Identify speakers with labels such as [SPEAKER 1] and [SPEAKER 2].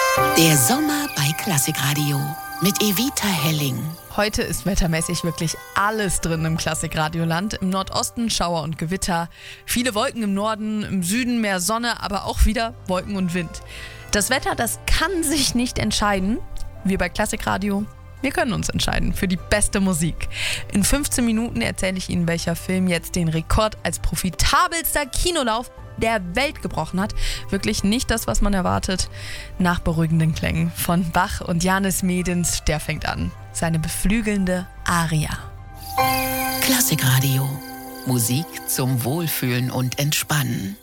[SPEAKER 1] Der Sommer bei Klassikradio mit Evita Helling.
[SPEAKER 2] Heute ist wettermäßig wirklich alles drin im Klassikradioland. Im Nordosten Schauer und Gewitter, viele Wolken im Norden, im Süden mehr Sonne, aber auch wieder Wolken und Wind. Das Wetter, das kann sich nicht entscheiden. Wir bei Klassikradio, wir können uns entscheiden für die beste Musik. In 15 Minuten erzähle ich Ihnen, welcher Film jetzt den Rekord als profitabelster Kinolauf der Welt gebrochen hat. Wirklich nicht das, was man erwartet. Nach beruhigenden Klängen von Bach und Janis Medens, der fängt an. Seine beflügelnde Aria.
[SPEAKER 1] Klassikradio. Musik zum Wohlfühlen und Entspannen.